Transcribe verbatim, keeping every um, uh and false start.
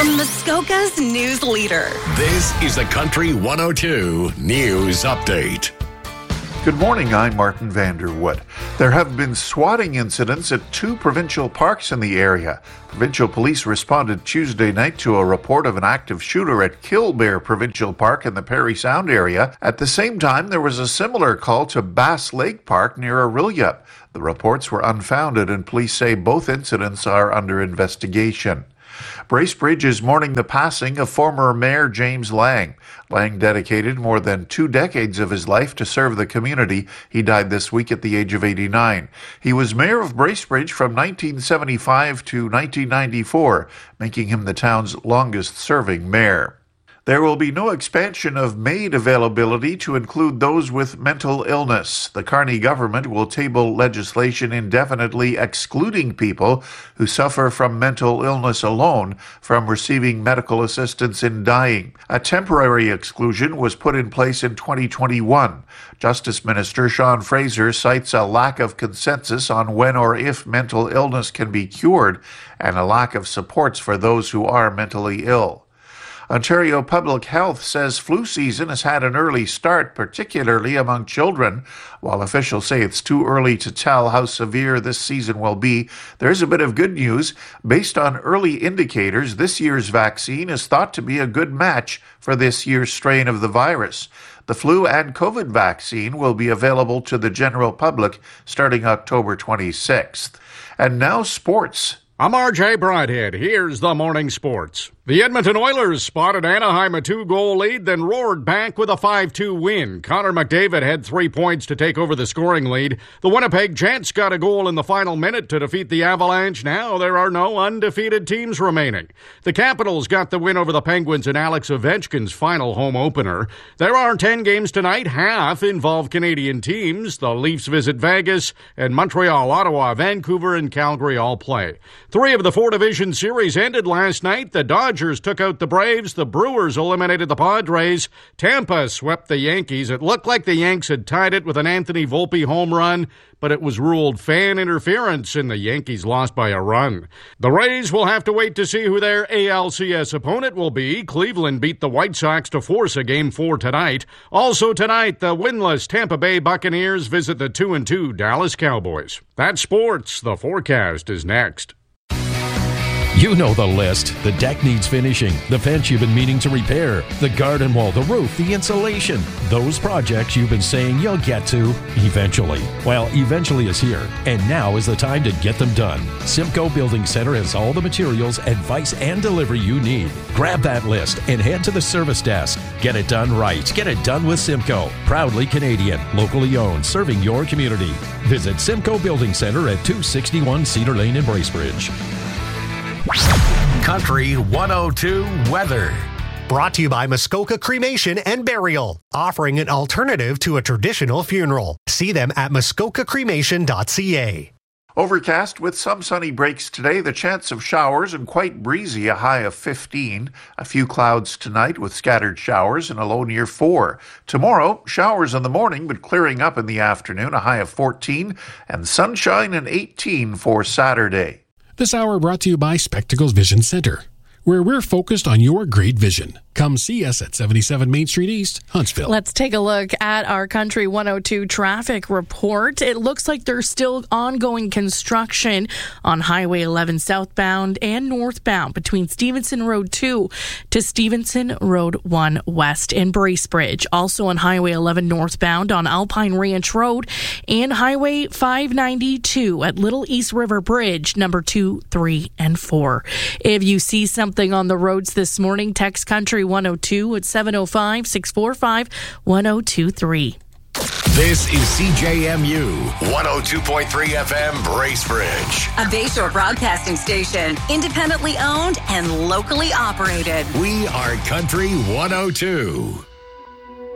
From Muskoka's news leader. This is the Country one oh two News Update. Good morning, I'm Martin Vanderwood. There have been swatting incidents at two provincial parks in the area. Provincial police responded Tuesday night to a report of an active shooter at Killbear Provincial Park in the Parry Sound area. At the same time, there was a similar call to Bass Lake Park near Orillia. The reports were unfounded, and police say both incidents are under investigation. Bracebridge is mourning the passing of former Mayor James Lang. Lang dedicated more than two decades of his life to serve the community. He died this week at the age of eighty-nine. He was mayor of Bracebridge from nineteen seventy-five to nineteen ninety-four, making him the town's longest-serving mayor. There will be no expansion of maid availability to include those with mental illness. The Carney government will table legislation indefinitely excluding people who suffer from mental illness alone from receiving medical assistance in dying. A temporary exclusion was put in place in twenty twenty-one. Justice Minister Sean Fraser cites a lack of consensus on when or if mental illness can be cured and a lack of supports for those who are mentally ill. Ontario Public Health says flu season has had an early start, particularly among children. While officials say it's too early to tell how severe this season will be, there's a bit of good news. Based on early indicators, this year's vaccine is thought to be a good match for this year's strain of the virus. The flu and COVID vaccine will be available to the general public starting October twenty-sixth. And now sports. I'm R J Broadhead. Here's the morning sports. The Edmonton Oilers spotted Anaheim a two-goal lead, then roared back with a five two win. Connor McDavid had three points to take over the scoring lead. The Winnipeg Jets got a goal in the final minute to defeat the Avalanche. Now there are no undefeated teams remaining. The Capitals got the win over the Penguins in Alex Ovechkin's final home opener. There are ten games tonight. Half involve Canadian teams. The Leafs visit Vegas, and Montreal, Ottawa, Vancouver, and Calgary all play. Three of the four division series ended last night. The Dodgers Dodgers took out the Braves. The Brewers eliminated the Padres. Tampa swept the Yankees. It looked like the Yanks had tied it with an Anthony Volpe home run, but it was ruled fan interference, and the Yankees lost by a run. The Rays will have to wait to see who their A L C S opponent will be. Cleveland beat the White Sox to force a game four tonight. Also tonight, the winless Tampa Bay Buccaneers visit the two and two Dallas Cowboys. That's sports. The forecast is next. You know the list. The deck needs finishing. The fence you've been meaning to repair. The garden wall, the roof, the insulation. Those projects you've been saying you'll get to eventually. Well, eventually is here, and now is the time to get them done. Simcoe Building Center has all the materials, advice, and delivery you need. Grab that list and head to the service desk. Get it done right. Get it done with Simcoe. Proudly Canadian, locally owned, serving your community. Visit Simcoe Building Center at two sixty-one Cedar Lane in Bracebridge. Country one oh two weather. Brought to you by Muskoka Cremation and Burial, offering an alternative to a traditional funeral. See them at muskoka cremation dot c a. Overcast with some sunny breaks today, the chance of showers and quite breezy, a high of fifteen. A few clouds tonight with scattered showers and a low near four. Tomorrow, showers in the morning but clearing up in the afternoon, a high of fourteen, and sunshine and eighteen for Saturday. This hour brought to you by Spectacles Vision Center, where we're focused on your great vision. Come see us at seventy-seven Main Street East, Huntsville. Let's take a look at our Country one oh two traffic report. It looks like there's still ongoing construction on Highway eleven southbound and northbound between Stevenson Road two to Stevenson Road one west in Bracebridge. Also on Highway eleven northbound on Alpine Ranch Road and Highway five ninety-two at Little East River Bridge, number two, three, and four. If you see something on the roads this morning, text Country one oh two at seven oh five, six four five, one oh two three. This is C J M U one oh two point three F M Bracebridge. A Bayshore broadcasting station, independently owned and locally operated. We are Country one oh two.